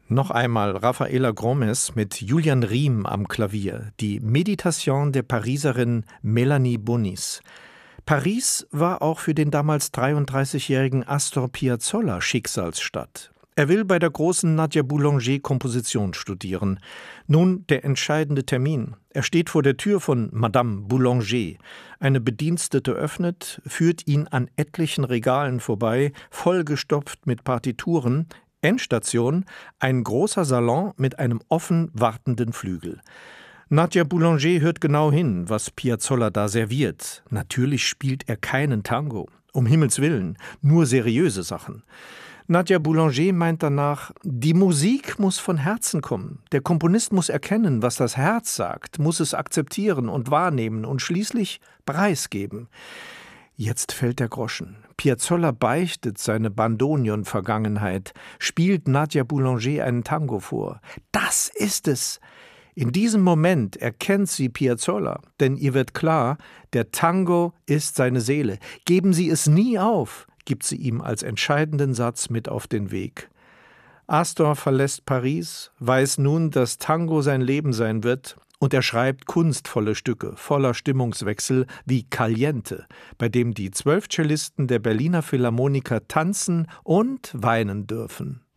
Noch einmal Rafaela Gromes mit Julian Riem am Klavier, die Meditation der Pariserin Melanie Bonis. Paris war auch für den damals 33-jährigen Astor Piazzolla Schicksalsstadt. Er will bei der großen Nadia Boulanger Komposition studieren. Nun der entscheidende Termin. Er steht vor der Tür von Madame Boulanger. Eine Bedienstete öffnet, führt ihn an etlichen Regalen vorbei, vollgestopft mit Partituren. Endstation, ein großer Salon mit einem offen wartenden Flügel. Nadia Boulanger hört genau hin, was Piazzolla da serviert. Natürlich spielt er keinen Tango. Um Himmels Willen, nur seriöse Sachen. Nadia Boulanger meint danach, die Musik muss von Herzen kommen. Der Komponist muss erkennen, was das Herz sagt, muss es akzeptieren und wahrnehmen und schließlich preisgeben. Jetzt fällt der Groschen. Piazzolla beichtet seine Bandoneon-Vergangenheit, spielt Nadia Boulanger einen Tango vor. Das ist es! In diesem Moment erkennt sie Piazzolla, denn ihr wird klar, der Tango ist seine Seele. Geben Sie es nie auf, gibt sie ihm als entscheidenden Satz mit auf den Weg. Astor verlässt Paris, weiß nun, dass Tango sein Leben sein wird, und er schreibt kunstvolle Stücke, voller Stimmungswechsel wie Caliente, bei dem die 12 Cellisten der Berliner Philharmoniker tanzen und weinen dürfen.